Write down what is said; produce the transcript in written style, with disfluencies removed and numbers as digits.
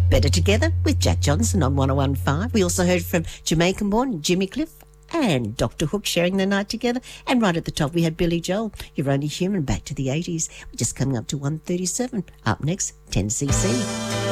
Better Together with Jack Johnson on 101.5. We also heard from Jamaican-born Jimmy Cliff and Dr. Hook sharing the night together. And right at the top, we had Billy Joel, You're Only Human, back to the 80s. We're just coming up to 1:37. Up next, 10cc.